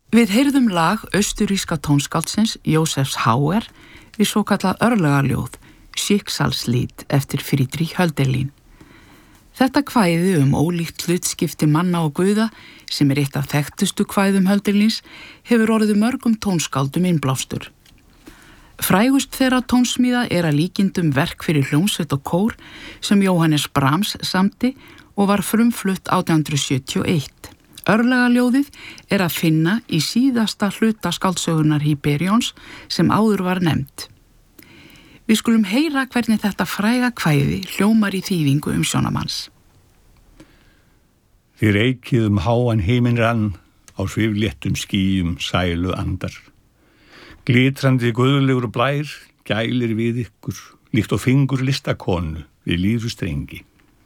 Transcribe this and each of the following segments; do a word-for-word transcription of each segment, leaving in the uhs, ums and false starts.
Við heyrðum lag austuríska tónskáldsins Jósefs Hauer við svokallað örlagaljóð, Schicksalslied eftir Friedrich Hölderlin. Þetta kvæði um ólíkt hlutskipti manna og guða, sem er eitt af þekktustu kvæðum Hölderlins, hefur orðið mörgum tónskáldum innblástur. Frægust þeirra tónsmíða er að líkindum verk fyrir hljómsveit og kór sem Jóhannes Brahms samdi og var frumflutt átján hundrað sjötíu og eitt. Örlagaljóðið er að finna í síðasta hluta skáldsögunnar Hyperions sem áður var nefnt. Við skulum heyra hvernig þetta fræga kvæði hljómar í þýðingu umsjónamanns. Þið reykið um háan heiminn rann, á svifléttum skýjum sælu andar. Glitrandi guðlegur blær gælir við ykkur, líkt og fingur listakonu við líru strengi.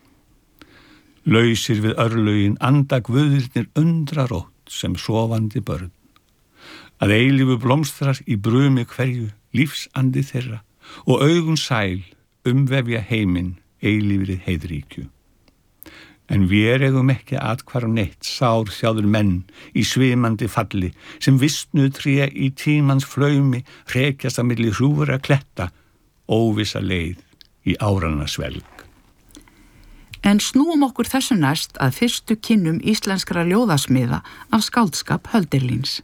Lausir við örlögin anda guðirnir undrarótt sem sofandi börn. Að eilífu blómstrar í brumi hverju lífsandi þeirra og augun sæl umvefja heiminn eilífrið heiðríkju. En við eigum ekki atkvarf neitt sár þjáður menn í svimandi falli sem vistnu tré í tímans flaumi hrekjast að milli hrúfra kletta, óvissa leið í áranna svelg. En snúum okkur þessu næst að fyrstu kynnum íslenskra ljóðasmiða af skáldskap Hölderlins.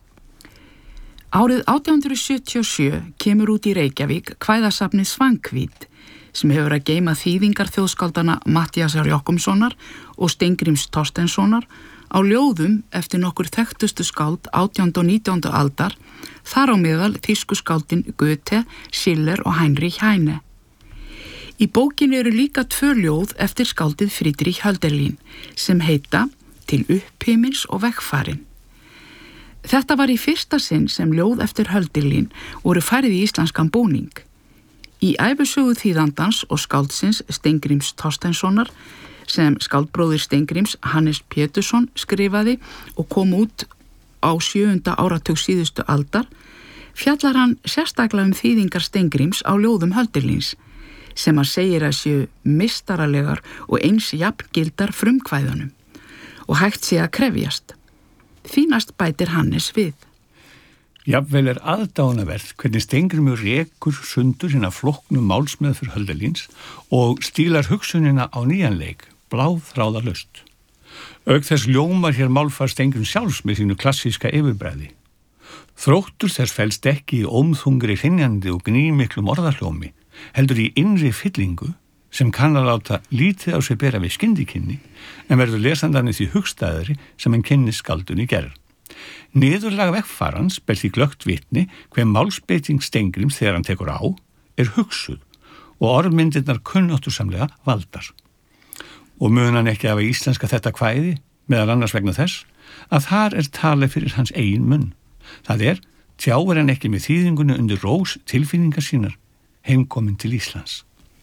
Árið átján hundrað sjötíu og sjö kemur út í Reykjavík kvæðasafnið Svankvít, sem hefur að geyma þýðingar þjóðskáldana Matthíasar Jochumssonar og Steingríms Thorsteinssonar á ljóðum eftir nokkur þekktustu skáld átjándu og nítjándu aldar, þar á meðal þýsku skáldin Goethe, Schiller og Heinrich Heine. Í bókinni eru líka tvö ljóð eftir skáldið Friedrich Hölderlin sem heita Til upphimins og vegfarin. Þetta var í fyrsta sinn sem ljóð eftir Hölderlin voru færið í íslenskan búning. Í ævisögu þýðandans og skáldsins Steingríms Thorsteinssonar, sem skáldbróðir Steingríms Hannes Pétursson skrifaði og kom út á sjöunda áratug síðustu aldar, fjallar hann sérstaklega um þýðingar Steingríms á ljóðum Hölderlins, sem að segir að séu mistaralegar og eins jafngildar frumkvæðunum og hægt sé að krefjast. Fínast bætir Hannes við. Jafnvel er aðdáunarvert hvernig Steingrímur rekur sundur sína flóknu málsmeðferð Hölderlins og stílar hugsunina á nýjan leik, bláþráðalaust. Auk þess ljómar hér málfar Steingríms sjálfs með sínu klassíska yfirbræði. Þróttur þess felst ekki í ómþungri hrynjandi og gnýmiklum orðahljómi, heldur í innri fyllingu sem kann að láta lítið á sig bera við skyndikynni en verður lesandarnir því hugstæðari sem hann kynnist skáldunni gerð. Niðurlag vegfarans ber því glöggt vitni hver málsbeiting Steingríms þegar hann tekur á er hugsuð og orðmyndirnar kunnáttusamlega valdar. Og mun hann ekki hafa íslenska þetta kvæði, meðal annars vegna þess, að þar er talið fyrir hans eigin munn. Það er, tjáir hann ekki með þýðingunni undir rós tilfinningar sínar, heimkomin til Íslands.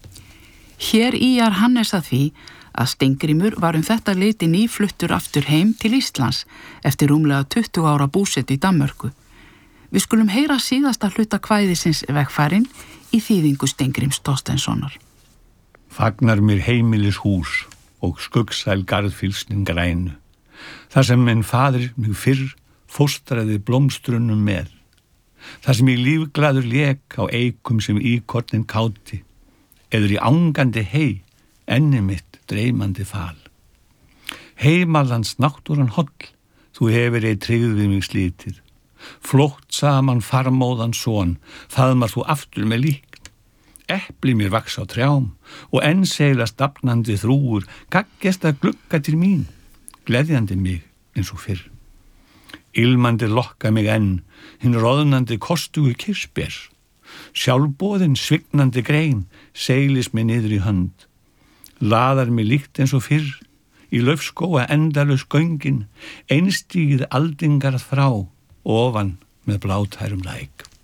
Hér íjar Hannes að því að Steingrímur var um þetta leyti nýfluttur aftur heim til Íslands eftir rúmlega tuttugu ára búsetu í Danmörku. Við skulum heyra síðasta hluta kvæðisins vegfarin í þýðingu Steingríms Thorsteinssonar. Fagnar mér heimilis hús og skuggsæl garðfylsnin grænu, þar sem minn faðir mig fyrr fóstraði blómstrunum með. Það sem ég lífglaður lék á eikum sem íkornin káti, eður í ángandi hei, enni mitt dreymandi fal. Heimalands náttúran holl, þú hefur ei tryggð við mig slítið. Flótt saman farmóðan son, faðmar þú aftur með lík. Epli mér vaks á trjám og enn seilast dafnandi þrúur, gaggjast að glugga til mín, gleðjandi mig eins og fyrr. Ilmandi lokka mig enn, hinn roðnandi kostugu kirsber. Sjálfboðin svignandi grein, seilis mig niður í hönd. Laðar mig líkt eins og fyrr, í laufskóa endalaus göngin, einstígið aldingar frá, ofan með blátærum læk.